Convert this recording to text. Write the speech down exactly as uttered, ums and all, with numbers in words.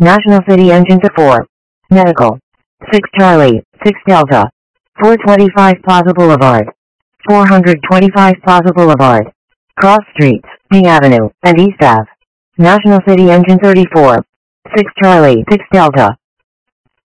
National City Engine to four. Medical. six Charlie, six Delta. four twenty-five Plaza Boulevard. four twenty-five Plaza Boulevard. Cross Streets, B Avenue, and East Ave. National City Engine thirty-four. six Charlie, six Delta.